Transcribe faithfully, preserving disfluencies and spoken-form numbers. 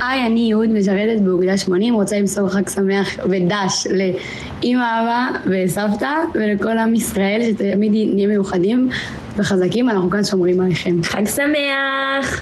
היי, אני יהוד, משרתת באוגדה שמונים, רוצה למסור חג שמח ודש לאמא, אבא וסבתא ולכל עם ישראל, שתמיד נהיה מיוחדים וחזקים, אנחנו כאן שומרים עליכם. חג שמח!